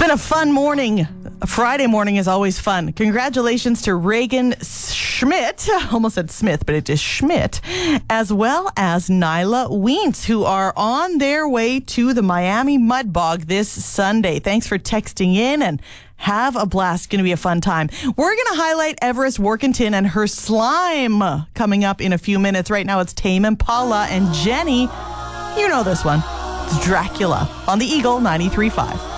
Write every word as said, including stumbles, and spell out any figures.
been a fun morning. A Friday morning is always fun. Congratulations to Reagan Schmidt, almost said Smith, but it is Schmidt, as well as Nyla Wientz, who are on their way to the Miami Mud Bog this Sunday. Thanks for texting in and have a blast. Going to be a fun time. We're going to highlight Everest Workington and her slime coming up in a few minutes. Right now it's Tame Impala and Jenny. You know this one. It's Dracula on the Eagle ninety-three point five.